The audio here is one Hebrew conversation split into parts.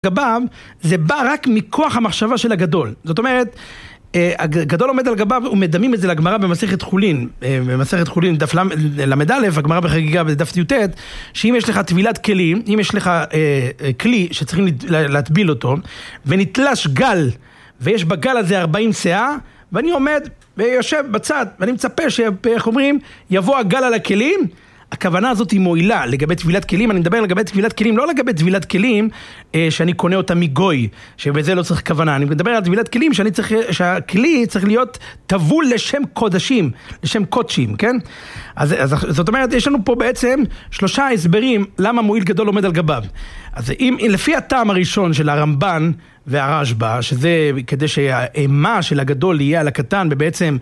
גביו, זה בא רק מכוח המחשבה של הגדול. זאת אומרת, הגדול עומד על גביו, הוא מדמים את זה לגמרא במסכת חולין, במסכת חולין דף למד א', הגמרא בחגיגה בדף י"ט, שאם יש לך טבילת כלים, אם יש לך כלי שצריכים להטביל אותו, ונתלש גל, ויש בגל הזה 40 שאה, ואני עומד ויושב בצד, ואני מצפה שאיך אומרים, יבוא הגל על הכלים, הכוונה הזאת היא מועילה לגבי טבילת כלים. אני מדבר לגבי טבילת כלים, לא לגבי טבילת כלים שאני קונה אותה מגוי, שבזה לא צריך כוונה. אני מדבר על טבילת כלים שהכלי צריך להיות טבול לשם קודשים, לשם קודשים, כן? אז זאת אומרת, יש לנו פה בעצם 3 הסברים למה מועיל גדול עומד על גביו. אז לפי הטעם הראשון של הרמב"ן והרשב"א, שזה כדי שהאימה של הגדול יהיה על הקטן, ובעצם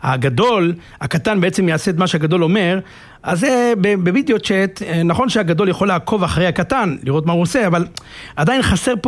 הקטן בעצם יעשה את מה שהגדול אומר, אז זה בווידאו צ'אט, נכון שהגדול יכול לעקוב אחרי הקטן, לראות מה הוא עושה, אבל עדיין חסר פה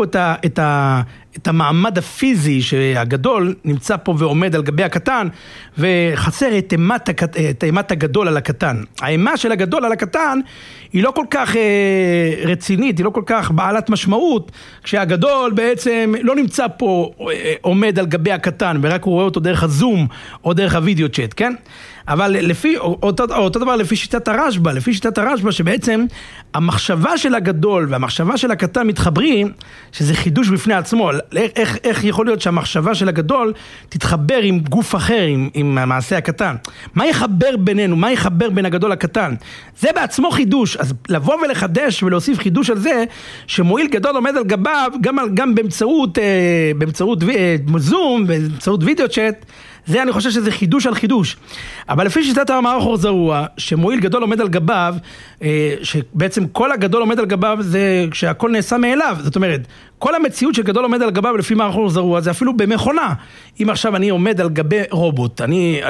את המעמד הפיזי שהגדול נמצא פה ועומד על גבי הקטן, וחסר את אימת הגדול על הקטן. האימה של הגדול על הקטן היא לא כל כך רצינית, היא לא כל כך בעלת משמעות, כשהגדול בעצם לא נמצא פה עומד על גבי הקטן, ורק הוא רואה אותו דרך הזום או דרך הווידאו צ'אט, כן? אבל אותו דבר לפי שיטת הרשב"א, שבעצם המחשבה של הגדול והמחשבה של הקטן מתחברים, שזה חידוש בפני עצמו. איך יכול להיות שהמחשבה של הגדול תתחבר עם גוף אחר, עם המעשה הקטן? מה יחבר בינינו? מה יחבר בין הגדול לקטן? זה בעצמו חידוש. אז לבוא ולחדש ולהוסיף חידוש על זה, שמועיל גדול עומד על גביו, גם באמצעות זום, באמצעות וידאו צ'אט, זה אני חושב שזה חידוש על חידוש. אבל לפי שיטת המאמר אור זרוע, שמועיל גדול עומד על גביו, שבעצם כל הגדול עומד על גביו זה כשהכל נעשה מאליו. זאת אומרת, כל המציאות של גדול עומד על גביו לפי מאמר אור זרוע, זה אפילו במכונה. אם עכשיו אני עומד על גבי רובוט,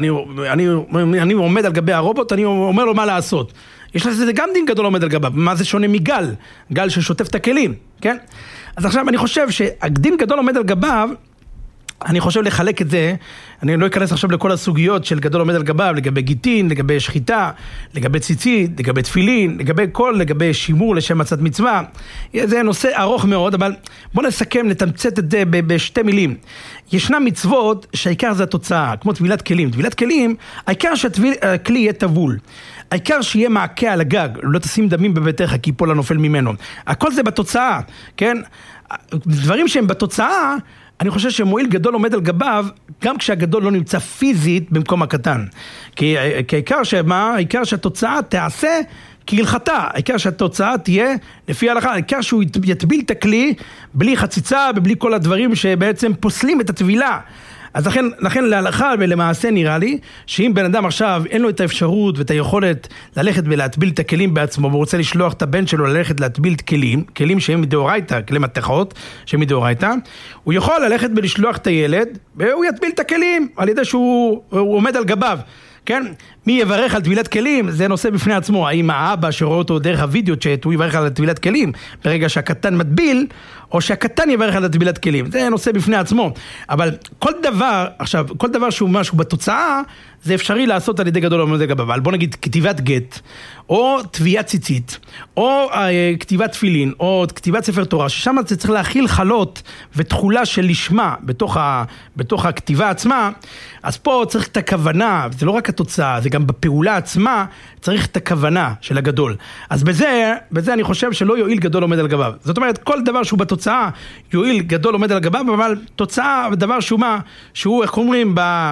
אני עומד על גבי הרובוט, אני אומר לו מה לעשות. יש לזה גם דין גדול עומד על גביו. מה זה שונה מגל? גל ששוטף את הכלים, כן? אז עכשיו אני חושב שהדין גדול עומד על גביו, אני חושב לחלק את זה, אני לא אכנס עכשיו לכל הסוגיות של גדול עומד על גביו, לגבי גיטין, לגבי שחיטה, לגבי ציצית, לגבי תפילין, לגבי שימור לשם מצוות מצווה. זה נושא ארוך מאוד, אבל בוא נסכם, נתמצת את זה בשתי מילים. ישנם מצוות שהעיקר זה התוצאה, כמו טבילת כלים. טבילת כלים, העיקר שהכלי יהיה טבול. העיקר שיהיה מעקה על הגג, לא תשים דמים בביתך כי ייפול הנופל ממנו. הכל זה בתוצאה, כן? דברים שהם בתוצאה, אני חושב שמועיל גדול עומד על גביו, גם כשהגדול לא נמצא פיזית במקום הקטן. כי העיקר שהתוצאה תעשה כהלכתה, העיקר שהתוצאה תהיה לפי ההלכה, העיקר שהוא יטביל את הכלי בלי חציצה ובלי כל הדברים שבעצם פוסלים את הטבילה. אז לכן להלכה ולמעשה נראה לי שאם בן אדם עכשיו אין לו את האפשרות ואת היכולת ללכת ולהטביל את הכלים בעצמו, והוא רוצה לשלוח את הבן שלו ללכת להטביל את כלים שהם מדאורייתא, כלי מתכות שהם מדאורייתא, הוא יכול ללכת ולשלוח את הילד והוא יטביל את הכלים על ידי שהוא עומד על גביו. כן? מי יברך על טבילת כלים? זה נושא בפני עצמו. האם האבא שרואה אותו דרך הווידאו צ'אט, הוא יברך על טבילת כלים ברגע שהקטן מטביל, או שהקטן יברך על טבילת כלים? זה נושא בפני עצמו. אבל כל דבר שהוא משהו בתוצאה, זה אפשרי לעשות על ידי גדול עומד על גביו. אבל בוא נגיד כתיבת גט, או טביעת ציצית, או כתיבת תפילין, או כתיבת ספר תורה, ששם זה צריך להכיל חלות ותחולה של לשמה בתוך הכתיבה עצמה. אז פה צריך את הכוונה, זה לא רק התוצאה, זה גם בפעולה עצמה צריך את הכוונה של הגדול. אז בזה אני חושב שלא יועיל גדול עומד על גביו. זאת אומרת, כל דבר שהוא בתוצאה יועיל גדול עומד על גביו, אבל תוצאה ודבר שהוא איך אומרים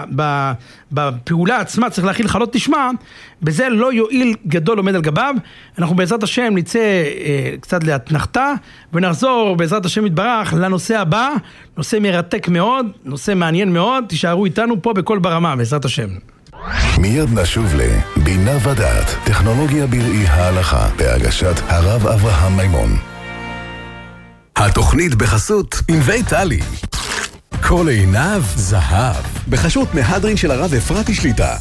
בפעולה עצמה צריך להכיל חלות לשמה, בזה לא יועיל גדול עומד על גביו. אנחנו בעזרת השם נצא קצת להתנחתה, ונחזור בעזרת השם יתברך לנושא הבא, נושא מרתק מאוד, נושא מעניין מאוד, תישארו איתנו פה בכל ברמה, בעזרת השם. מיד נשוב לבינה ודעת, טכנולוגיה בראי ההלכה, בהגשת הרב אברהם מימון. התוכנית בחסות ענבי טלי. כל עיניו זהב, בחסות מהדרין של הרב אפרתי שליטה.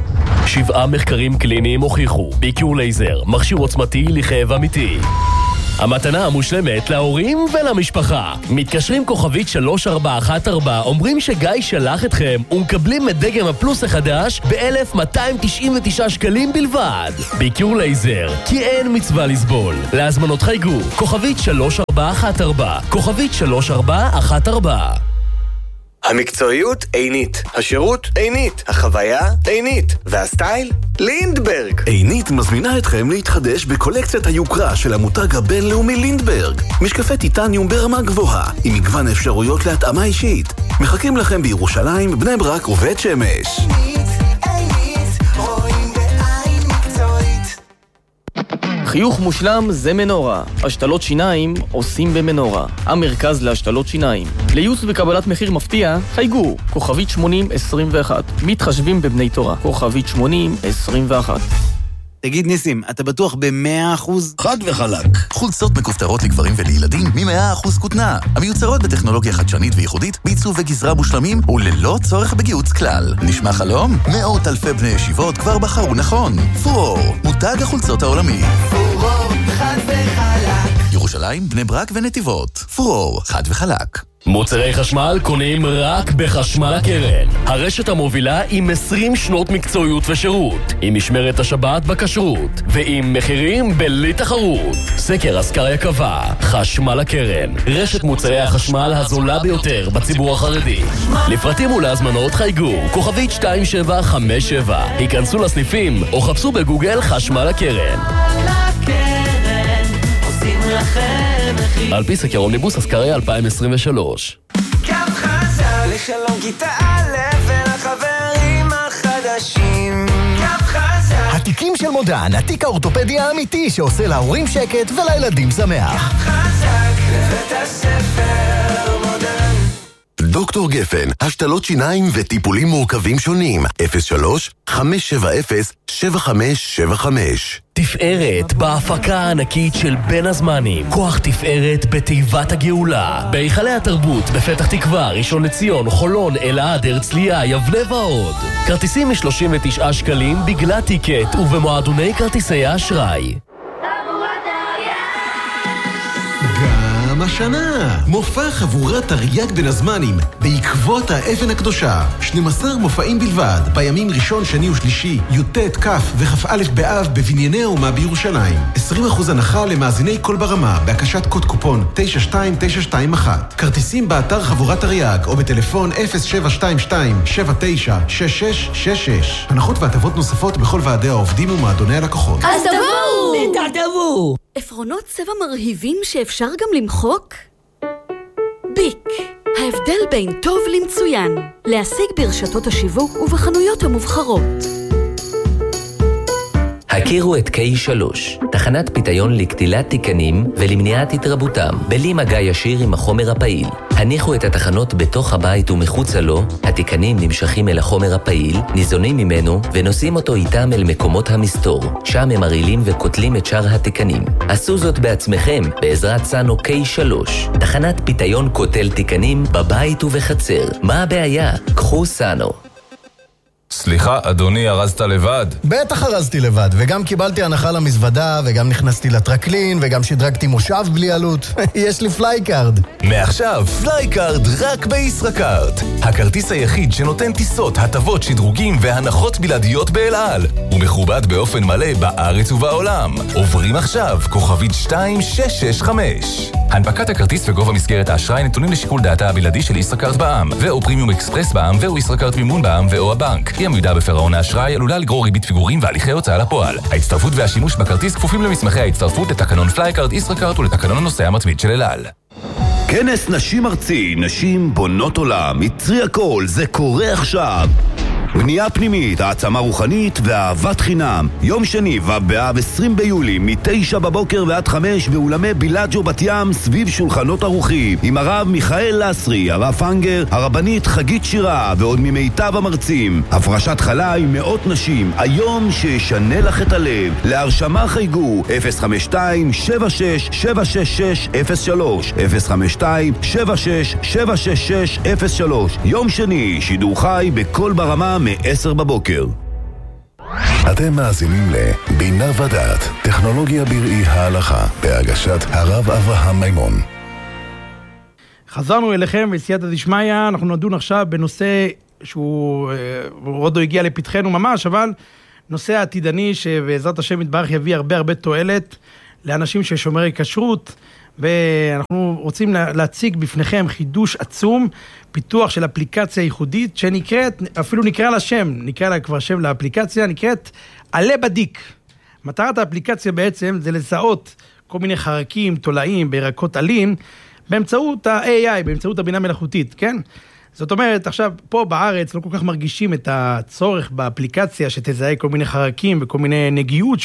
7 מחקרים קליניים הוכיחו, ביקור לייזר, מכשיר עוצמתי לכאב אמיתי. המתנה המושלמת להורים ולמשפחה. מתקשרים כוכבית 3414, אומרים שגיא שלח אתכם ומקבלים את דגם הפלוס החדש ב-1,299 שקלים בלבד. ביקור לייזר, כי אין מצווה לסבול. להזמנות חייגו, כוכבית 3414, כוכבית 3414. המקצועיות עינית, השירות עינית, החוויה עינית, והסטייל לינדברג. עינית מזמינה אתכם להתחדש בקולקציית היוקרה של המותג הבינלאומי לינדברג. משקפי טיטניום ברמה גבוהה, עם מגוון אפשרויות להתאמה אישית. מחכים לכם בירושלים, בני ברק ובית שמש. חיוך מושלם זה מנורה. השתלות שיניים עושים במנורה. המרכז להשתלות שיניים. לייעוץ וקבלת מחיר מפתיע, חייגו, כוכבית 8021. מתחשבים בבני תורה, כוכבית 8021. תגיד ניסים, אתה בטוח ב100%? חד וחלק. חולצות מכופתרות לגברים ולילדים מ100% כותנה. המיוצרות בטכנולוגיה חדשנית וייחודית, בעיצוב וגזרה מושלמים וללא צורך בגיוץ כלל. נשמע חלום? מאות אלפי בני ישיבות כבר בחרו נכון. פורור, מותג החולצות העולמי. פורור, חד וחלק. ירושלים, בני ברק ונתיבות. פורור, חד וחלק. מוצרי חשמל קונים רק בחשמל הקרן. הרשת המובילה עם 20 שנות מקצועיות ושירות, עם משמרת השבת בכשרות, ועם מחירים בלי תחרות. סקר אסקריה קבע, חשמל הקרן, רשת מוצרי החשמל הזולה ביותר בציבור החרדי. לפרטים ולהזמנות חייגו, כוכבית 2757. היכנסו לסניפים או חפשו בגוגל חשמל הקרן. על פי סקר אומניבוס אסקריה 2023. קו חזק לשלום כיתה א' ולחברים החדשים. קו חזק התיקים של מודן, התיק האורתופדי האמיתי שעושה להורים שקט ולילדים שמח. קו חזק לבית הספר מודן. דוקטור גפן, השתלות שיניים וטיפולים מורכבים שונים. 03-570-7575. תפארת בהפקה הענקית של בין הזמנים. כוח תפארת בתיבת הגאולה. בהיכלי התרבות בפתח תקווה, ראשון לציון, חולון, אלעד, הרצליה, יבנה ועוד. כרטיסים מ39 שקלים בגלל טיקט ובמועדוני כרטיסי האשראי. גם השנה מופע חבורת תרי"ג בין הזמנים בעקבות האבן הקדושה. 12 מופעים בלבד בימים ראשון, שני ושלישי, י"ט, כ' וכ"א באב בבנייני האומה בירושלים. 20% הנחה למאזיני כל ברמה בהקשת קוד קופון 92921. כרטיסים באתר חבורת תרי"ג או בטלפון 0722-796666. הנחות והטבות נוספות בכל ועדי העובדים ומועדוני הלקוחות. אז תבואו! עפרונות צבע מרהיבים שאפשר גם למחוק? ביק, ההבדל בין טוב למצוין. להשיג ברשתות השיווק ובחנויות המובחרות. הכירו את K3, תחנת פיתיון לקטילת תיקנים ולמניעת התרבותם, בלי מגע ישיר עם החומר הפעיל. הניחו את התחנות בתוך הבית ומחוצה לו, התיקנים נמשכים אל החומר הפעיל, ניזונים ממנו ונושאים אותו איתם אל מקומות המסתור, שם הם מרעילים וקוטלים את שאר התיקנים. עשו זאת בעצמכם בעזרת סאנו K3, תחנת פיתיון קוטל תיקנים בבית ובחצר. מה הבעיה? קחו סאנו. סליחה, אדוני, ארזת לבד? בטח ארזתי לבד, וגם קיבלתי הנחה למזוודה, וגם נכנסתי לטרקלין, וגם שדרגתי מושב בלי עלות. יש לי פלייקארד. מעכשיו, פלייקארד רק בישראכרט. הכרטיס היחיד שנותן טיסות, הטבות, שדרוגים והנחות בלעדיות באל על. הוא מכובד באופן מלא בארץ ובעולם. עוברים עכשיו, כוכבית 2665. הנפקת הכרטיס וגובה מסגרת האשראי נתונים לשיקול דעתה הבלעדי של ישראכרט בע"מ, ואו פרימיום אקספרס בע"מ, ואו ישראכרט מימון בע"מ, ואו הבנק. אי עמידה בפירעון האשראי עלולה לגרור ריבית פיגורים והליכי הוצאה לפועל. ההצטרפות והשימוש בכרטיס כפופים למסמכי ההצטרפות לתקנון פלייקארד ישראכרט ולתקנון הנוסע המתמיד של אל על. כנס נשים ארצי, נשים בונות עולם, יצרי הכל, זה קורה עכשיו. בנייה פנימית, העצמה רוחנית ואהבת חינם. יום שני ובאב 20 ביולי מ-9 בבוקר ועד 5 באולמי בילאג'ו בת ים סביב שולחנות ערוכים עם הרב מיכאל לסרי, הרב פנגר, הרבנית חגית שירה ועוד ממיטב המרצים. הפרשת חלה עם מאות נשים, היום שישנה לך את הלב. להרשמה חייגו 052-76-766-03 052-76-766-03. יום שני, שידור חי בכל ברמה מ-10 בבוקר. אתם מאזינים לבינה ודעת, טכנולוגיה בראי ההלכה, בהגשת הרב אברהם מימון. חזרנו אליכם בסייעתא דשמיא, אנחנו נדון עכשיו בנושא שהוא עוד לא הגיע לפתחנו ממש, אבל נושא העתידני שבעזרת השם יתברך יביא הרבה תועלת לאנשים ששומרי כשרות, ואנחנו רוצים להציג בפניכם חידוש עצום, פיתוח של אפליקציה ייחודית שנקראת, אפילו נקרא לה כבר שם לאפליקציה, נקראת עלה בדיק. מטרת האפליקציה בעצם זה לזהות כל מיני חרקים, תולעים, בירקות עלים, באמצעות ה-AI, באמצעות הבינה מלאכותית, כן? זאת אומרת, עכשיו, פה בארץ לא כל כך מרגישים את הצורך באפליקציה שתזהה כל מיני חרקים וכל מיני נגיעות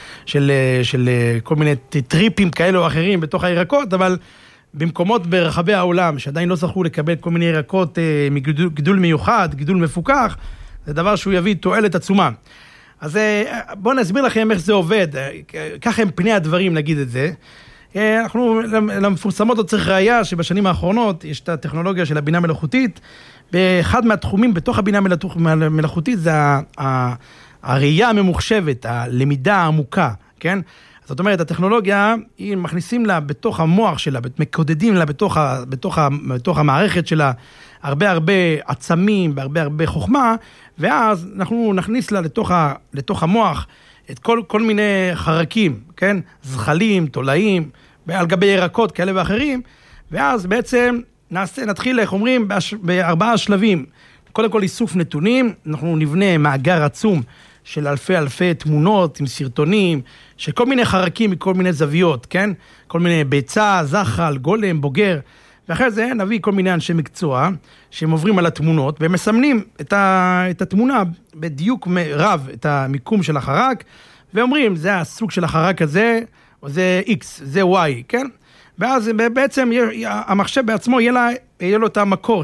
של כל מיני טריפים כאלה או אחרים בתוך הירקות, אבל במקומות ברחבי העולם שעדיין לא זכו לקבל כל מיני ירקות מגידול מיוחד, גידול מפוקח, זה דבר שהוא יביא תועלת עצומה. אז בואו נסביר לכם איך זה עובד, ככה הם פני הדברים נגיד את זה. אנחנו למפורסמות עוד צריך ראייה שבשנים האחרונות יש את הטכנולוגיה של הבינה מלאכותית, באחד מהתחומים בתוך הבינה מלאכותית זה הראייה הממוחשבת, הלמידה העמוקה, כן? זאת אומרת, הטכנולוגיה, היא מכניסים לה בתוך המוח שלה, מקודדים לה בתוך המערכת שלה, הרבה עצמים, הרבה חוכמה, ואז אנחנו נכניס לה לתוך המוח את כל מיני חרקים, כן? זחלים, תולעים, על גבי ירקות כאלה ואחרים, ואז בעצם נתחיל, איך אומרים, ב4 שלבים. קודם כל איסוף נתונים, אנחנו נבנה מאגר עצום של אלפי תמונות עם סרטונים, של כל מיני חרקים מכל מיני זוויות, כן? כל מיני ביצה, זחל, גולם, בוגר, ואחרי זה נביא כל מיני אנשי מקצוע שהם עוברים על התמונות, והם מסמנים את התמונה בדיוק רב, את המיקום של החרק, ואומרים, זה הסוג של החרק הזה, או זה X, זה Y, כן? ואז בעצם המחשב בעצמו יהיה לו את המקור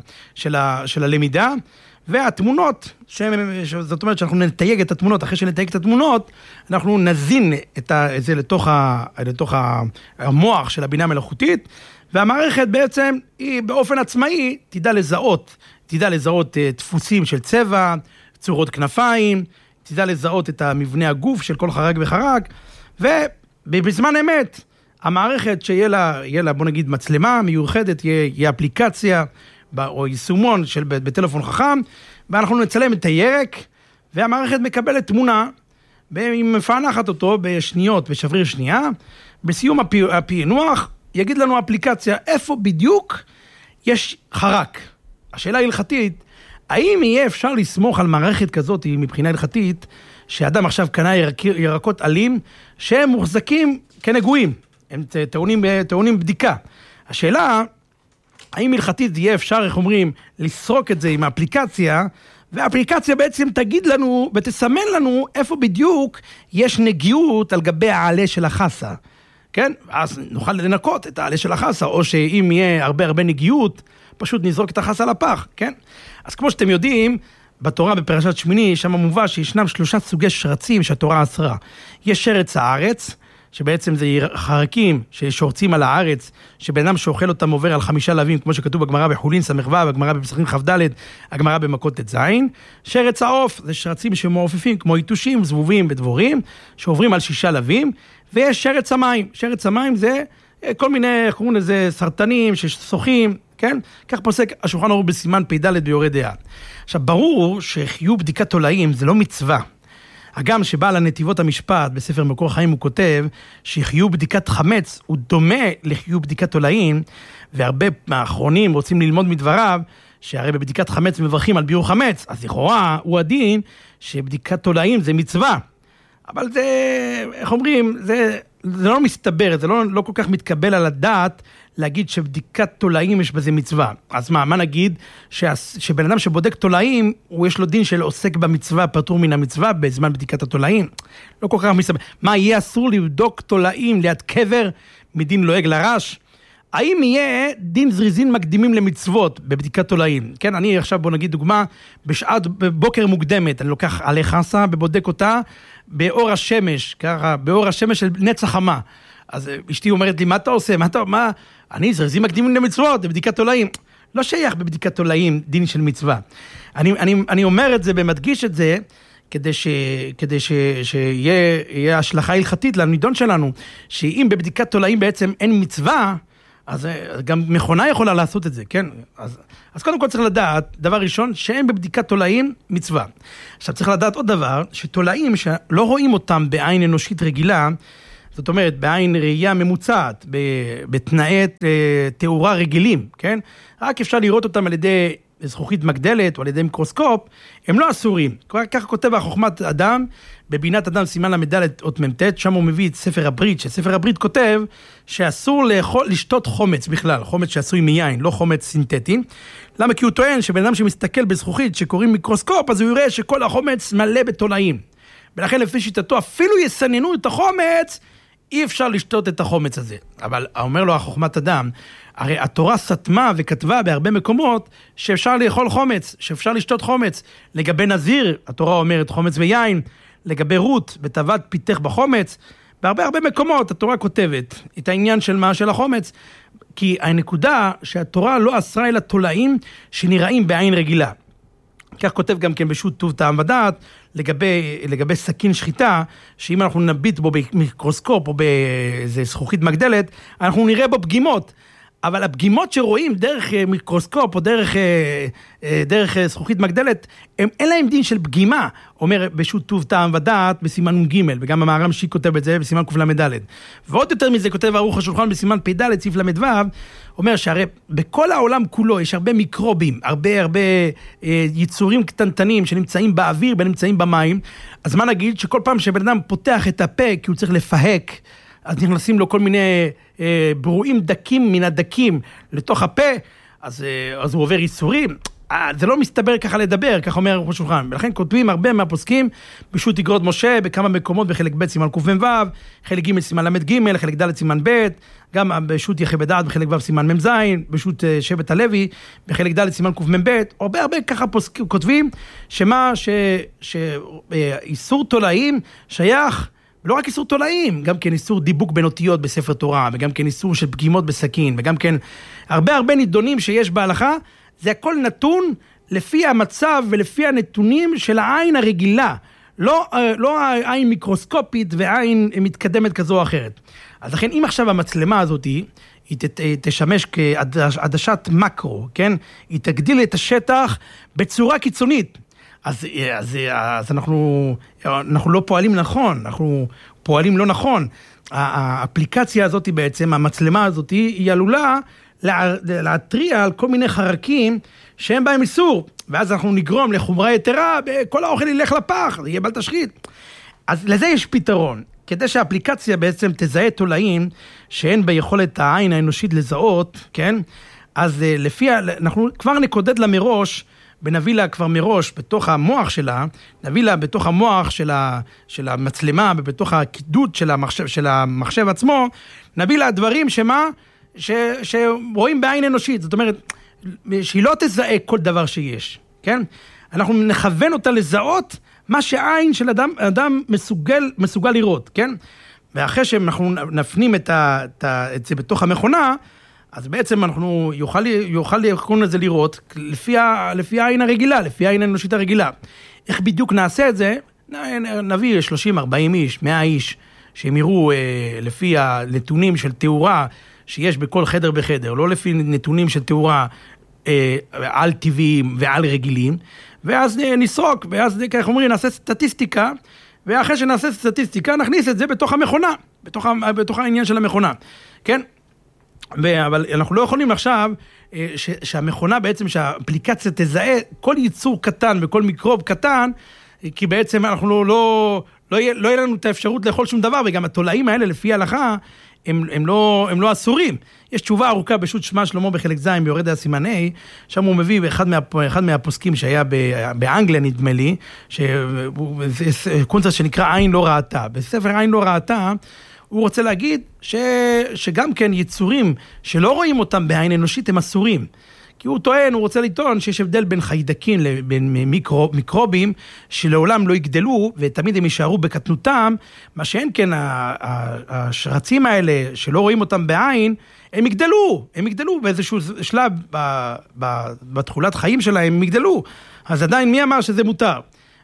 של הלמידה, והתמונות, זאת אומרת שאנחנו נתייג את התמונות, אחרי שנתייג את התמונות, אנחנו נזין את זה לתוך המוח של הבינה מלאכותית, והמערכת בעצם היא באופן עצמאי תדע לזהות דפוסים של צבע, צורות כנפיים, תדע לזהות את המבנה הגוף של כל חרק וחרק, ובזמן אמת, המערכת שיהיה לה בוא נגיד מצלמה מיוחדת, יהיה אפליקציה או יישומון בטלפון חכם, ואנחנו נצלם את הירק, והמערכת מקבלת תמונה, והיא מפענחת אותו בשניות, בשבריר שנייה, בסיום הפענוח, יגיד לנו אפליקציה איפה בדיוק יש חרק. השאלה ההלכתית, האם יהיה אפשר לסמוך על מערכת כזאת מבחינה הלכתית, שאדם עכשיו קנה ירקות עלים, שהם מוחזקים כנגועים, הם טעונים בדיקה. השאלה, האם הלכתית יהיה אפשר, איך אומרים, לסרוק את זה עם האפליקציה, והאפליקציה בעצם תגיד לנו ותסמן לנו איפה בדיוק יש נגיעות על גבי העלה של החסה. כן? אז נוכל לנקות את העלה של החסה, או שאם יהיה הרבה נגיעות, פשוט נזרוק את החסה לפח, כן? אז כמו שאתם יודעים, בתורה בפרשת שמיני, שם מובא שישנם 3 סוגי שרצים שהתורה אסרה. יש שרץ הארץ, שבעצם זה חרקים ששורצים על הארץ, שבן אדם שאוכל אותם עובר על 5 לווים, כמו שכתוב בגמרא בחולין סמ"ו, הגמרא בפסחים כ"ד, הגמרא במכות ט"ז. שרץ העוף זה שרצים שמעופפים כמו יתושים, זבובים ודבורים, שעוברים על 6 לווים, ויש שרץ המים. שרץ המים זה כל מיני, איך קוראים לזה, סרטנים ששוחים, כן? כך פוסק השולחן ערוך בסימן פ"ד ביורה דעה. עכשיו, ברור שחיוב בדיקת תולעים זה לא מצווה. הגם שבעל הנתיבות המשפט בספר מקור חיים הוא כותב שחיוב בדיקת חמץ הוא דומה לחיוב בדיקת תולעים, והרבה מהאחרונים רוצים ללמוד מדבריו שהרי בבדיקת חמץ מברכים על ביור חמץ, אז לכאורה הוא הדין שבדיקת תולעים זה מצווה. אבל זה, איך אומרים, זה לא מסתבר, זה לא כל כך מתקבל על הדעת להגיד שבדיקת תולעים יש בזה מצווה. אז מה נגיד? שבן אדם שבודק תולעים, הוא יש לו דין של עוסק במצווה, פטור מן המצווה בזמן בדיקת התולעים. לא כל כך מסתבר. מה, יהיה אסור לבדוק תולעים ליד קבר מדין לועג לרש? האם יהיה דין זריזין מקדימים למצוות בבדיקת תולעים? כן, אני עכשיו בוא נגיד דוגמה, בשעת בוקר מוקדמת, אני לוקח עלי חסה ובודק אותה באור השמש, ככה, באור השמש של נצח חמה. אז אשתי אומרת לי, מה אתה עושה? מה? אני זריזין מקדימים למצוות, בבדיקת תולעים. לא שייך בבדיקת תולעים דין של מצווה. אני אומר את זה ומדגיש את זה, כדי שיהיה השלכה הלכתית לנידון שלנו, שאם בבדיקת תולעים בעצם אין מצווה, אז גם מכונה יכולה לעשות את זה, כן? אז קודם כל צריך לדעת, דבר ראשון, שאין בבדיקת תולעים מצווה. עכשיו צריך לדעת עוד דבר, שתולעים שלא רואים אותם בעין אנושית רגילה, זאת אומרת, בעין ראייה ממוצעת, בתנאי תאורה רגילים, כן? רק אפשר לראות אותם על ידי זכוכית מגדלת או על ידי מיקרוסקופ, הם לא אסורים. ככה כותב החוכמת אדם, בבינת אדם סימן למדלת אות מ"ט, שם הוא מביא את ספר הברית, שספר הברית כותב שאסור לשתות חומץ בכלל, חומץ שעשוי מיין, לא חומץ סינתטי. למה? כי הוא טוען שבן אדם שמסתכל בזכוכית שקוראים מיקרוסקופ, אז הוא יראה שכל החומץ מלא בתולעים. ולכן לפי שיטתו אפילו יסננו את החומץ, אי אפשר לשתות את החומץ הזה. אבל אומר לו החוכמת אדם, הרי התורה סתמה וכתבה בהרבה מקומות שאפשר לאכול חומץ, שאפשר לשתות חומץ. לגבי נזיר, התורה אומרת חומץ ויין, לגבי רות, בטבת פיתך בחומץ, בהרבה מקומות התורה כותבת את העניין של מה של החומץ, כי הנקודה שהתורה לא אסרה אלא תולעים שנראים בעין רגילה. כך כותב גם כן בשו"ת טוב טעם ודעת, לגבי סכין שחיטה, שאם אנחנו נביט בו במיקרוסקופ או באיזה זכוכית מגדלת, אנחנו נראה בו פגימות. אבל הפגימות שרואים דרך מיקרוסקופ או דרך זכוכית מגדלת, אין להם דין של פגימה, אומר בשו"ת טוב טעם ודעת בסימן ג', וגם המהר"ם שיק כותב את זה בסימן קל"ד. ועוד יותר מזה כותב ערוך השולחן בסימן פ"ד סעיף ל"ו, אומר שהרי בכל העולם כולו יש הרבה מיקרובים, הרבה יצורים קטנטנים שנמצאים באוויר ונמצאים במים, אז מה נגיד שכל פעם שבן אדם פותח את הפה כי הוא צריך לפהק, אז נכנסים לו כל מיני ברואים דקים מן הדקים לתוך הפה, אז הוא עובר ייסורים. זה לא מסתבר ככה לדבר, כך אומר ראש השולחן. ולכן כותבים הרבה מהפוסקים בשו"ת אגרות משה, בכמה מקומות, בחלק ב' סימן ק"ו, חלק ג' סימן ל"ג, חלק ד' סימן ב', גם בשו"ת יחי בדעת, בחלק ו' סימן מ"ז, בשו"ת שבט הלוי, בחלק ד' סימן ק"מ"ב, הרבה ככה פוסקים, כותבים שאיסור תולעים שייך, לא רק איסור תולעים, גם כן איסור דיבוק בין אותיות בספר תורה, וגם כן איסור של פגימות בסכין, וגם כן הרבה נידונים שיש בהלכה, זה הכל נתון לפי המצב ולפי הנתונים של העין הרגילה, לא העין מיקרוסקופית ועין מתקדמת כזו או אחרת. אז לכן אם עכשיו המצלמה הזאת היא תשמש כעדשת מקרו, כן? היא תגדיל את השטח בצורה קיצונית. אז אנחנו לא פועלים נכון, אנחנו פועלים לא נכון. האפליקציה הזאת בעצם, המצלמה הזאת, היא עלולה להתריע על כל מיני חרקים שהם בהם איסור, ואז אנחנו נגרום לחומרה יתרה, כל האוכל ילך לפח, זה יהיה בל תשחית. אז לזה יש פתרון, כדי שהאפליקציה בעצם תזהה תולעים שאין ביכולת העין האנושית לזהות, כן? אז אנחנו כבר נקודד לה מראש, ונביא לה כבר מראש בתוך המוח שלה, נביא לה בתוך המוח של המצלמה, ובתוך הקידוד של המחשב עצמו, נביא לה דברים שרואים בעין אנושית, זאת אומרת, שהיא לא תזהה כל דבר שיש, כן? אנחנו נכוון אותה לזהות מה שעין של אדם מסוגל לראות, כן? ואחרי שאנחנו נפנים את זה בתוך המכונה, אז בעצם אנחנו יוכל לקרוא את זה לראות לפי העין הרגילה, לפי העין האנושית הרגילה. איך בדיוק נעשה את זה? נביא 30, 40 איש, 100 איש, שהם יראו לפי הנתונים של תאורה שיש בכל חדר בחדר, לא לפי נתונים של תאורה על טבעיים ועל רגילים, ואז נסרוק, ואז כך אומרים, נעשה סטטיסטיקה, ואחרי שנעשה סטטיסטיקה, נכניס את זה בתוך המכונה, בתוך העניין של המכונה, כן? אבל אנחנו לא יכולים עכשיו שהמכונה בעצם, שהאפליקציה תזהה כל ייצור קטן וכל מיקרוב קטן, כי בעצם אנחנו לא יהיה לנו את האפשרות לאכול שום דבר, וגם התולעים האלה לפי ההלכה הם לא אסורים. יש תשובה ארוכה בשו"ת שמע שלמה בחלק ז' ביורד הסימן A, שם הוא מביא אחד מהפוסקים שהיה באנגליה נדמה לי, קונצרט שנקרא עין לא ראתה. בספר עין לא ראתה, הוא רוצה להגיד שגם כן יצורים שלא רואים אותם בעין אנושית הם אסורים. כי הוא רוצה לטעון שיש הבדל בין חיידקים לבין מיקרובים שלעולם לא יגדלו ותמיד הם יישארו בקטנותם, מה שאין כן השרצים האלה שלא רואים אותם בעין, הם יגדלו באיזשהו שלב בתחולת חיים שלהם, הם יגדלו. אז עדיין מי אמר שזה מותר?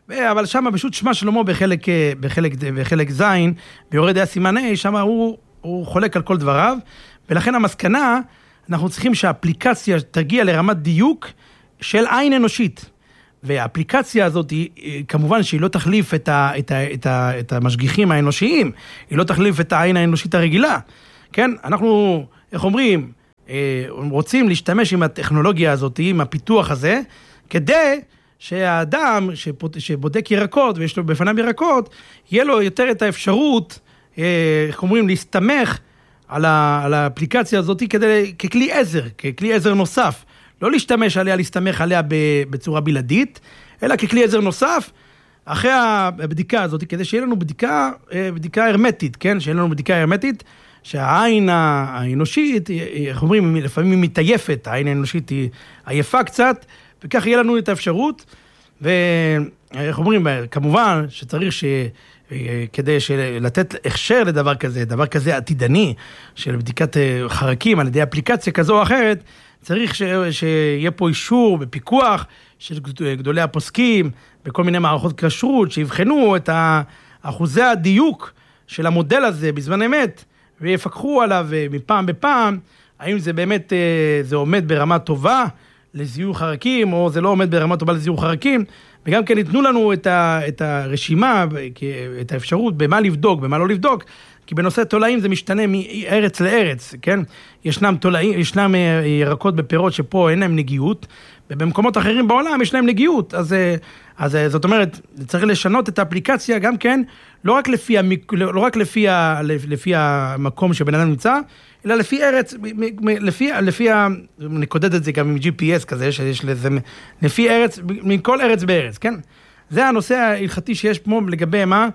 אבל שם פשוט שמה שלמה בחלק זין, ביורד היה סימן A, שם הוא חולק על כל דבריו, ולכן המסקנה, אנחנו צריכים שהאפליקציה תגיע לרמת דיוק של עין אנושית. והאפליקציה הזאת, כמובן שהיא לא תחליף את המשגיחים האנושיים, היא לא תחליף את העין האנושית הרגילה. כן? אנחנו, איך אומרים, רוצים להשתמש עם הטכנולוגיה הזאת, עם הפיתוח הזה, כדי שהאדם שבודק ירקות, ויש לו בפניו ירקות, יהיה לו יותר את האפשרות, איך אומרים, להסתמך על האפליקציה הזאת ככלי עזר נוסף. לא להשתמש עליה, להסתמך עליה בצורה בלעדית, אלא ככלי עזר נוסף, אחרי הבדיקה הזאת, כדי שיהיה לנו בדיקה הרמטית, כן? שיהיה לנו בדיקה הרמטית, שהעין האנושית, איך אומרים, לפעמים היא מתעייפת, העין האנושית היא עייפה קצת, וכך יהיה לנו את האפשרות, ואיך אומרים, כמובן שצריך כדי לתת הכשר לדבר כזה עתידני, של בדיקת חרקים על ידי אפליקציה כזו או אחרת, צריך שיהיה פה אישור בפיקוח של גדולי הפוסקים, בכל מיני מערכות כשרות, שיבחנו את אחוזי הדיוק של המודל הזה בזמן אמת, ויפקחו עליו מפעם בפעם, האם זה באמת, זה עומד ברמה טובה לזיהוי חרקים, או זה לא עומד ברמה טובה לזיהוי חרקים, וגם כן ייתנו לנו את הרשימה, את האפשרות במה לבדוק, במה לא לבדוק, כי בנושא תולעים זה משתנה מארץ לארץ, כן? ישנם ירקות בפירות שפה אין להם נגיעות, ובמקומות אחרים בעולם יש להם נגיעות, אז זאת אומרת, צריך לשנות את האפליקציה גם כן, לא רק לפי המקום שבן אדם נמצא, אלא לפי ארץ, נקודד את זה גם עם GPS כזה, שיש לזה, לפי ארץ, מכל ארץ בארץ, כן? זה הנושא ההלכתי שיש פה לגבי מה?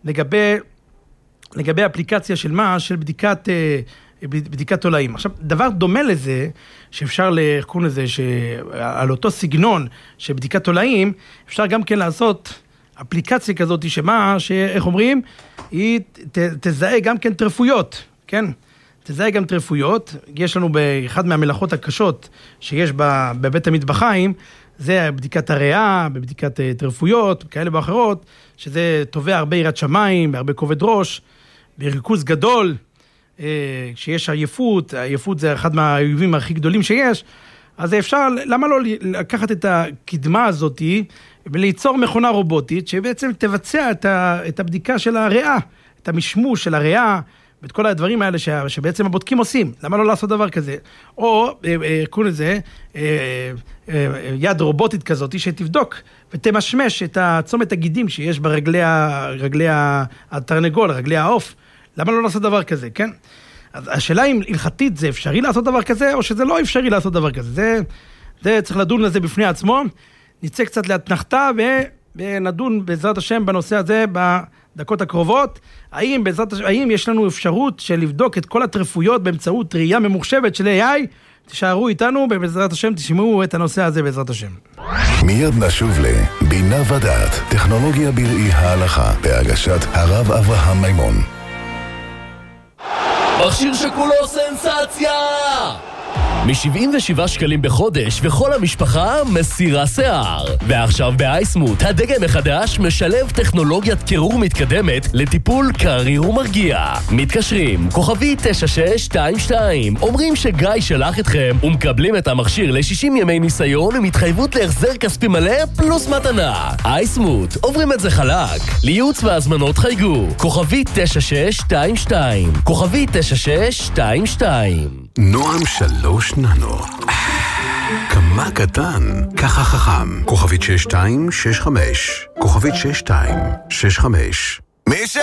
לגבי אפליקציה של מה? של בדיקת תולעים. עכשיו, דבר דומה לזה, שאפשר לקרוא לזה, שעל אותו סגנון של בדיקת תולעים, אפשר גם כן לעשות אפליקציה כזאת, שאיך אומרים, היא תזהה גם כן טרפויות, כן? תזהה גם טרפויות, יש לנו באחד מהמלאכות הקשות שיש בבית המטבחיים, זה בדיקת הריאה, בבדיקת טרפויות, כאלה ואחרות, שזה תובע הרבה יראת שמיים, הרבה כובד ראש, בריכוז גדול, כשיש עייפות זה אחד מהאויבים הכי גדולים שיש, אז אפשר, למה לא לקחת את הקדמה הזאת וליצור מכונה רובוטית שבעצם תבצע את הבדיקה של הריאה, את המשמוש של הריאה, ואת כל הדברים האלה שבעצם הבודקים עושים. למה לא לעשות דבר כזה? או, קוראים לזה, יד רובוטית כזאת שתבדוק ותמשמש את צומת הגידים שיש ברגלי התרנגול, רגלי העוף. למה לא לעשות דבר כזה, כן? אז השאלה אם הלכתית זה אפשרי לעשות דבר כזה, או שזה לא אפשרי לעשות דבר כזה. זה צריך לדון לזה בפני עצמו. נצא קצת להתנחתה ונדון בעזרת השם בנושא הזה בדקות הקרובות. האם יש לנו אפשרות של לבדוק את כל הטרפויות באמצעות ראייה ממוחשבת של AI? תשארו איתנו, ובעזרת השם תשמעו את הנושא הזה בעזרת השם. מיד נשוב לבינה ודעת, טכנולוגיה בראי ההלכה, בהגשת הרב אברהם מימון. מכשיר שכולו סנסציה! מ-77 שקלים בחודש וכל המשפחה מסירה שיער. ועכשיו באייסמוט, הדגם החדש משלב טכנולוגיית קירור מתקדמת לטיפול קריר ומרגיע. מתקשרים, כוכבי 9622, אומרים שגיא שלח אתכם ומקבלים את המכשיר ל-60 ימי ניסיון עם התחייבות להחזר כספי מלא פלוס מתנה. אייסמוט, עוברים את זה חלק. לייעוץ והזמנות חייגו, כוכבי 9622, כוכבי 9622. נועם 3 ננו. כמה קטן, ככה חכם. כוכבית 6265. כוכבית 6265.